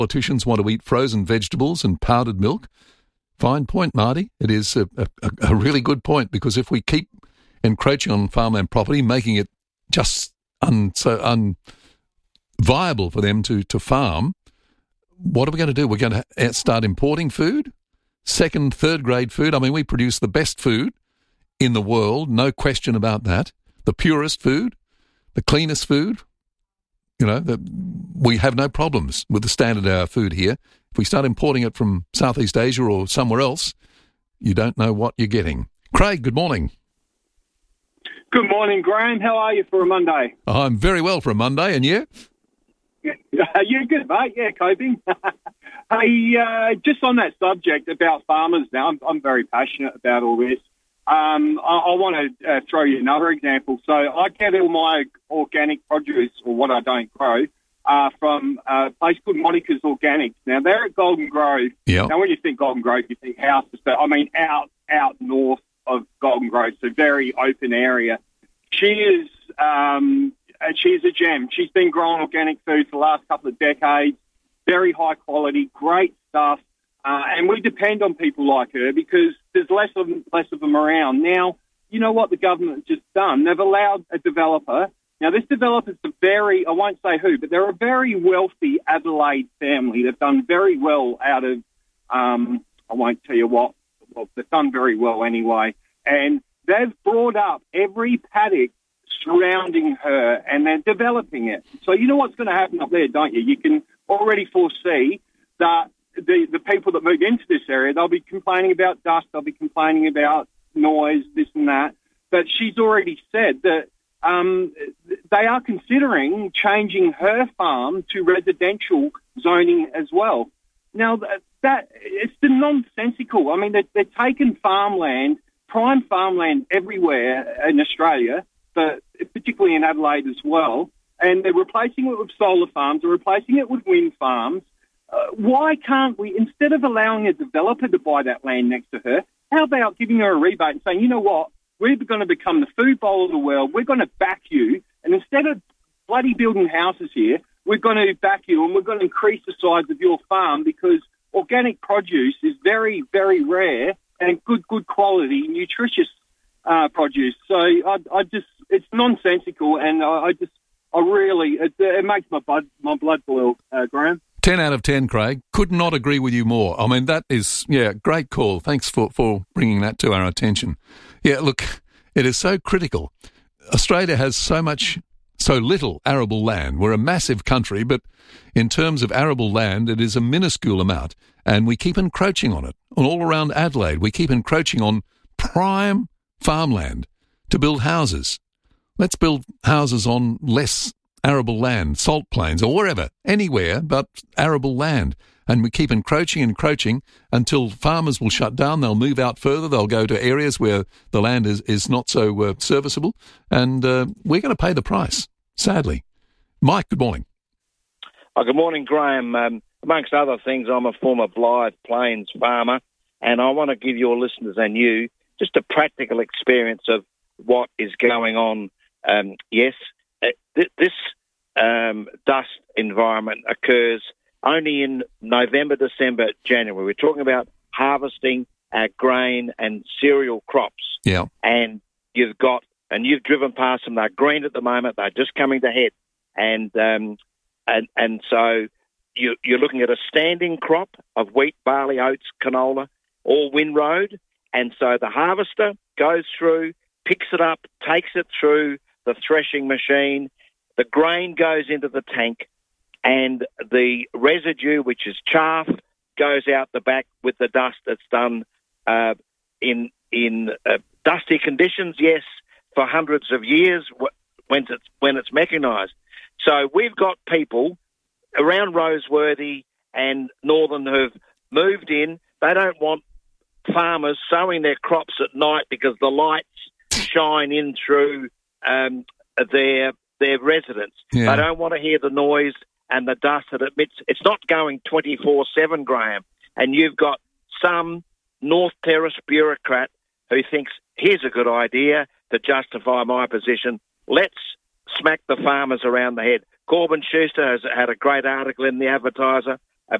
politicians want to eat frozen vegetables and powdered milk. Fine point, Marty. It is a really good point, because if we keep encroaching on farmland property, making it just unviable for them to farm, what are we going to do? We're going to start importing food, second, third grade food. I mean, we produce the best food in the world, no question about that. The purest food, the cleanest food. You know, we have no problems with the standard of our food here. If we start importing it from Southeast Asia or somewhere else, you don't know what you're getting. Craig, good morning. Good morning, Graham. How are you for a Monday? I'm very well for a Monday, and you? Yeah, good, mate. Yeah, coping. Hey, just on that subject about farmers now, I'm very passionate about all this. I want to throw you another example. So I get all my organic produce, or what I don't grow, from a place called Monica's Organics. Now, they're at Golden Grove. Yeah. Now, when you think Golden Grove, you think houses, but I mean out north of Golden Grove, so very open area. She is a gem. She's been growing organic food for the last couple of decades, very high quality, great stuff. And we depend on people like her because there's less of them around. Now, you know what the government has just done? They've allowed a developer. Now, this developer's I won't say who, but they're a very wealthy Adelaide family. They've done very well out of, I won't tell you what, well, they've done very well anyway. And they've brought up every paddock surrounding her, and they're developing it. So you know what's going to happen up there, don't you? You can already foresee that the people that move into this area, they'll be complaining about dust, they'll be complaining about noise, this and that. But she's already said that they are considering changing her farm to residential zoning as well. Now, that it's the nonsensical. I mean, they're taking farmland, prime farmland everywhere in Australia, but particularly in Adelaide as well, and they're replacing it with solar farms, they're replacing it with wind farms. Why can't we, instead of allowing a developer to buy that land next to her, how about giving her a rebate and saying, you know what, we're going to become the food bowl of the world, we're going to back you, and instead of bloody building houses here, we're going to back you and we're going to increase the size of your farm because organic produce is very, very rare and good quality, nutritious produce. So it's nonsensical, and it makes my blood boil, Graham. 10 out of 10, Craig. Could not agree with you more. I mean, that is, great call. Thanks for bringing that to our attention. Yeah, look, it is so critical. Australia has so little arable land. We're a massive country, but in terms of arable land, it is a minuscule amount, and we keep encroaching on it. All around Adelaide, we keep encroaching on prime farmland to build houses. Let's build houses on less arable land, salt plains or wherever, anywhere but arable land. And we keep encroaching until farmers will shut down. They'll move out further. They'll go to areas where the land is not so serviceable. And we're going to pay the price, sadly. Mike, good morning. Good morning, Graham. Amongst other things, I'm a former Blythe Plains farmer, and I want to give your listeners and you just a practical experience of what is going on. This dust environment occurs only in November, December, January. We're talking about harvesting our grain and cereal crops. Yeah. And you've driven past them. They're green at the moment. They're just coming to head. And so you're looking at a standing crop of wheat, barley, oats, canola, all windrowed. And so the harvester goes through, picks it up, takes it through the threshing machine. The grain goes into the tank, and the residue, which is chaff, goes out the back with the dust that's done in dusty conditions, yes, for hundreds of years when it's mechanised. So we've got people around Roseworthy and Northern who've moved in. They don't want farmers sowing their crops at night because the lights shine in through their residence. Yeah. They don't want to hear the noise and the dust that emits. It's not going 24/7, Graham. And you've got some North Terrace bureaucrat who thinks, here's a good idea to justify my position. Let's smack the farmers around the head. Corbin Schuster has had a great article in the Advertiser